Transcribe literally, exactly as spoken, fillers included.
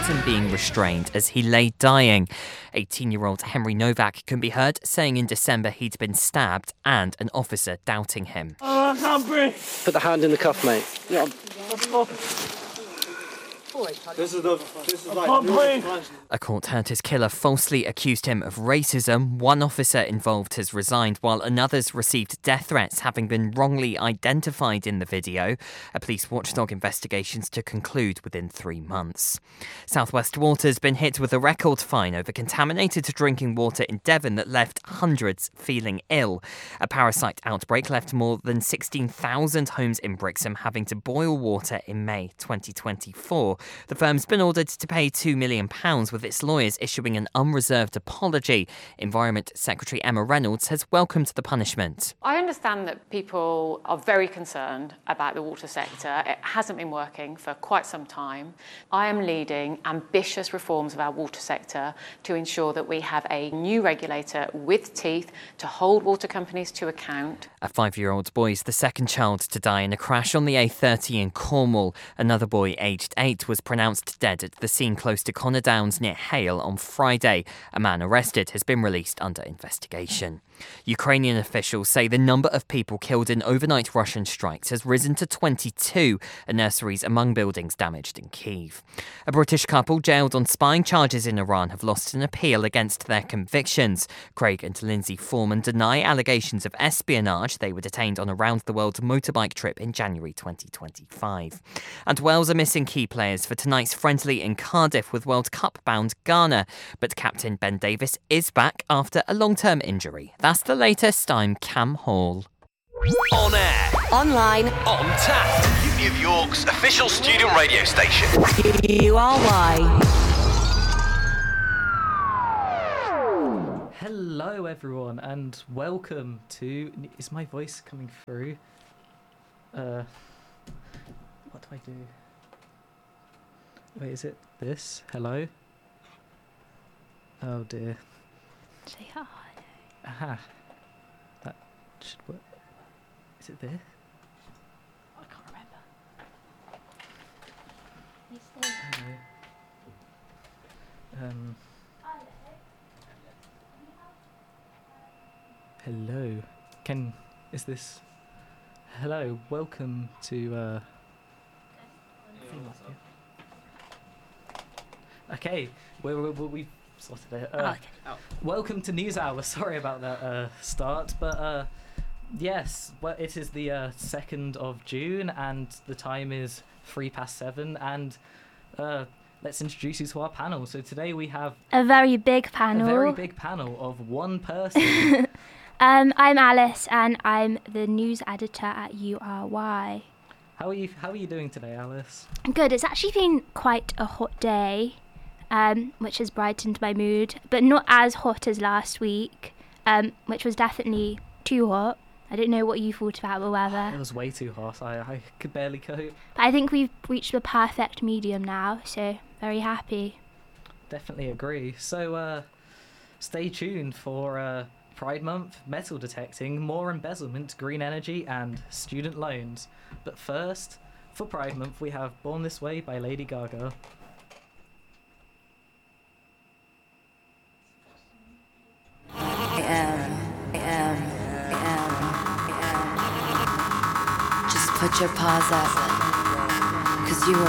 and being restrained as he lay dying. eighteen-year-old Henry Novak can be heard saying in December he'd been stabbed and an officer doubting him. Oh, I can't breathe. Put the hand in the cuff, mate. Yeah. This is the. This is like. A court heard his killer falsely accused him of racism. One officer involved has resigned, while another's received death threats, having been wrongly identified in the video. A police watchdog investigation's to conclude within three months. South West Water's been hit with a record fine over contaminated drinking water in Devon that left hundreds feeling ill. A parasite outbreak left more than sixteen thousand homes in Brixham having to boil water in May twenty twenty-four. The firm's been ordered to pay two million pounds, with its lawyers issuing an unreserved apology. Environment Secretary Emma Reynolds has welcomed the punishment. I understand that people are very concerned about the water sector. It hasn't been working for quite some time. I am leading ambitious reforms of our water sector to ensure that we have a new regulator with teeth to hold water companies to account. A five-year-old boy is the second child to die in a crash on the A thirty in Cornwall. Another boy, aged eight, was pronounced dead at the scene close to Connor Downs near Hale on Friday. A man arrested has been released under investigation. Ukrainian officials say the number of people killed in overnight Russian strikes has risen to twenty-two, and nurseries among buildings damaged in Kyiv. A British couple jailed on spying charges in Iran have lost an appeal against their convictions. Craig and Lindsay Foreman deny allegations of espionage. They were detained on a round-the-world motorbike trip in January twenty twenty-five. And Wales are missing key players for tonight's friendly in Cardiff with World Cup-bound Ghana. But captain Ben Davies is back after a long-term injury. That's the latest. I'm Cam Hall. On air. Online. On tap. Uni of York's official student radio station. U R Y. Hello everyone and welcome to... Is my voice coming through? Uh, what do I do? Wait, is it this? Hello? Oh dear. Say hi. Aha. That should work. Is it this? I can't remember. Hello. Um. Hello. Can is this? Hello. Welcome to. Uh, okay. We we we sorted it. Uh, oh, okay. oh. Welcome to News Hour. Sorry about that uh, start, but uh, yes. Well, it is the uh, second of June, and the time is three past seven, and. Uh, Let's introduce you to our panel. So today we have a very big panel. A very big panel of one person. um, I'm Alice, and I'm the news editor at U R Y. How are you? How are you doing today, Alice? Good. It's actually been quite a hot day, um, which has brightened my mood, but not as hot as last week, um, which was definitely too hot. I don't know what you thought about the weather. It was way too hot. I, I could barely cope. But I think we've reached the perfect medium now, so very happy. Definitely agree. So uh, stay tuned for uh, Pride Month, metal detecting, more embezzlement, green energy and student loans. But first, for Pride Month, we have Born This Way by Lady Gaga. I am, I am, I am, I am. Just put your paws up, cause you were